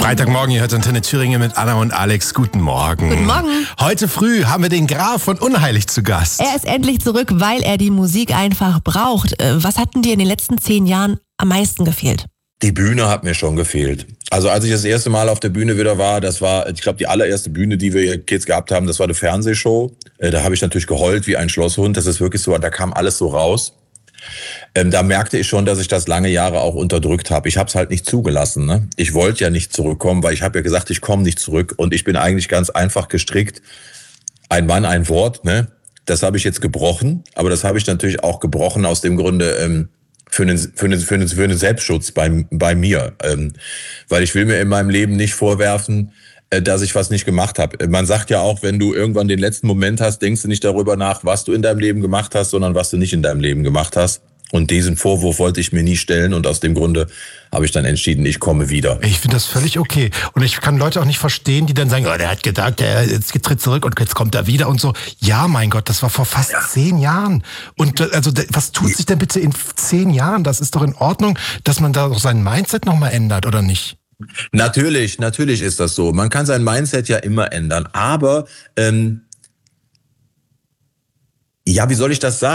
Freitagmorgen, ihr hört Antenne Thüringen mit Anna und Alex. Guten Morgen. Guten Morgen. Heute früh haben wir den Graf von Unheilig zu Gast. Er ist endlich zurück, weil er die Musik einfach braucht. Was hat denn dir in den letzten 10 Jahren am meisten gefehlt? Die Bühne hat mir schon gefehlt. Also als ich das erste Mal auf der Bühne wieder war, das war, ich glaube, die allererste Bühne, die wir jetzt gehabt haben, das war eine Fernsehshow. Da habe ich natürlich geheult wie ein Schlosshund. Das ist wirklich so, da kam alles so raus. Da merkte ich schon, dass ich das lange Jahre auch unterdrückt habe. Ich habe es halt nicht zugelassen. Ne? Ich wollte ja nicht zurückkommen, weil ich habe ja gesagt, ich komme nicht zurück. Und ich bin eigentlich ganz einfach gestrickt. Ein Mann, ein Wort. Ne? Das habe ich jetzt gebrochen. Aber das habe ich natürlich auch gebrochen aus dem Grunde für einen Selbstschutz bei mir. Weil ich will mir in meinem Leben nicht vorwerfen, dass ich was nicht gemacht habe. Man sagt ja auch, wenn du irgendwann den letzten Moment hast, denkst du nicht darüber nach, was du in deinem Leben gemacht hast, sondern was du nicht in deinem Leben gemacht hast. Und diesen Vorwurf wollte ich mir nie stellen und aus dem Grunde habe ich dann entschieden, ich komme wieder. Ich finde das völlig okay. Und ich kann Leute auch nicht verstehen, die dann sagen, oh, der hat gedacht, der jetzt tritt zurück und jetzt kommt er wieder und so. Ja, mein Gott, das war vor fast 10 Jahren. Und also was tut sich denn bitte in 10 Jahren? Das ist doch in Ordnung, dass man da doch sein Mindset nochmal ändert, oder nicht? Natürlich ist das so. Man kann sein Mindset ja immer ändern. Aber, ja, wie soll ich das sagen?